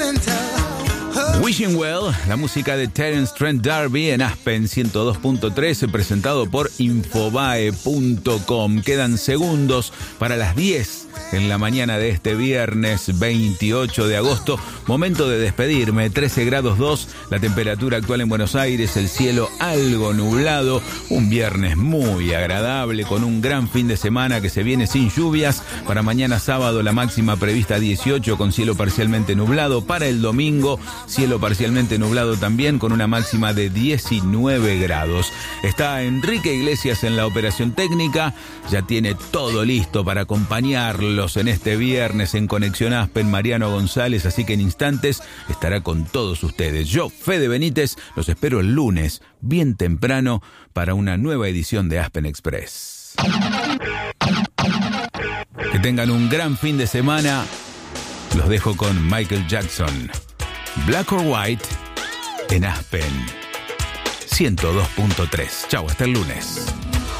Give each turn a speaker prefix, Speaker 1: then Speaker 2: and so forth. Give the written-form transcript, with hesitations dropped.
Speaker 1: Wishing Well, la música de Terence Trent D'Arby en Aspen 102.3, presentado por Infobae.com. Quedan segundos para las 10 en la mañana de este viernes 28 de agosto. Momento de despedirme. 13 grados 2, la temperatura actual en Buenos Aires, el cielo algo nublado. Un viernes muy agradable con un gran fin de semana que se viene sin lluvias. Para mañana sábado la máxima prevista 18 con cielo parcialmente nublado. Para el domingo cielo parcialmente nublado también con una máxima de 19 grados. Está Enrique Iglesias en la operación técnica. Ya tiene todo listo para acompañarlos en este viernes en Conexión Aspen, Mariano González, así que en instantes estará con todos ustedes. Yo, Fede Benítez, los espero el lunes, bien temprano, para una nueva edición de Aspen Express. Que tengan un gran fin de semana. Los dejo con Michael Jackson. Black or White en Aspen 102.3. Chau, hasta el lunes.